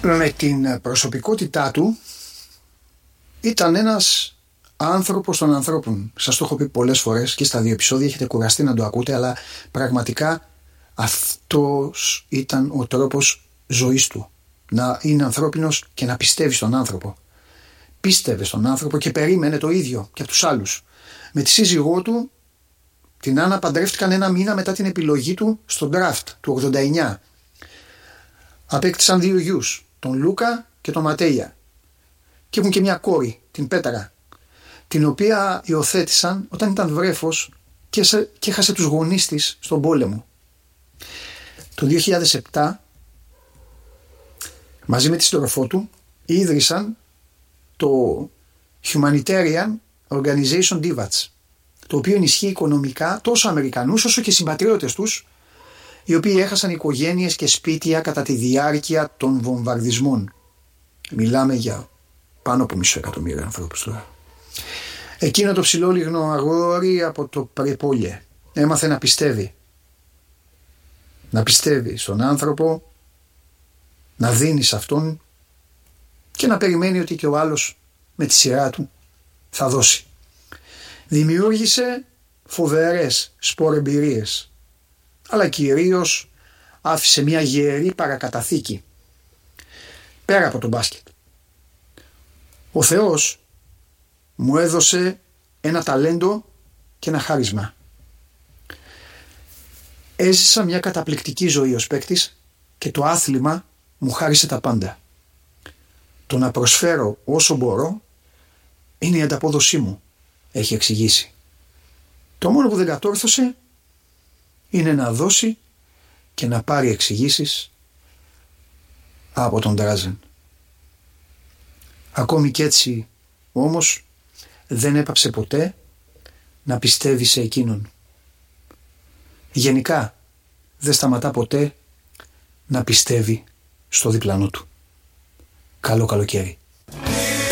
Με την προσωπικότητά του ήταν ένας άνθρωπος των ανθρώπων. Σας το έχω πει πολλές φορές και στα 2 επεισόδια, έχετε κουραστεί να το ακούτε, αλλά πραγματικά αυτός ήταν ο τρόπος ζωής του. Να είναι ανθρώπινος και να πιστεύει στον άνθρωπο. Πίστευε στον άνθρωπο και περίμενε το ίδιο και από τους άλλους. Με τη σύζυγό του, την Άννα, παντρεύτηκαν 1 μήνα μετά την επιλογή του στο draft του 89. Απέκτησαν 2 γιους, τον Λούκα και τον Ματέια. Και έχουν και μια κόρη, την Πέτρα, την οποία υιοθέτησαν όταν ήταν βρέφος και έχασε τους γονείς της στον πόλεμο. Το 2007, μαζί με τη σύντροφό του, ίδρυσαν το Humanitarian Organization DIVATS, το οποίο ενισχύει οικονομικά τόσο Αμερικανούς όσο και συμπατριώτες τους, οι οποίοι έχασαν οικογένειες και σπίτια κατά τη διάρκεια των βομβαρδισμών. Μιλάμε για πάνω από 500.000 ανθρώπους τώρα. Εκείνο το ψηλόλιγνο αγόρι από το Πρεπόλιε έμαθε να πιστεύει. Να πιστεύει στον άνθρωπο, να δίνει σε αυτόν και να περιμένει ότι και ο άλλος με τη σειρά του θα δώσει. Δημιούργησε φοβερές σπορεμπειρίες, αλλά κυρίως άφησε μια γερή παρακαταθήκη πέρα από το μπάσκετ. Ο Θεός μου έδωσε ένα ταλέντο και ένα χάρισμα. Έζησα μια καταπληκτική ζωή ως παίκτης και το άθλημα μου χάρισε τα πάντα. Το να προσφέρω όσο μπορώ είναι η ανταπόδοσή μου, έχει εξηγήσει. Το μόνο που δεν κατόρθωσε είναι να δώσει και να πάρει εξηγήσεις από τον Ντράζεν. Ακόμη κι έτσι όμως δεν έπαψε ποτέ να πιστεύει σε εκείνον. Γενικά δεν σταματά ποτέ να πιστεύει στο διπλανό του. Καλό καλοκαίρι.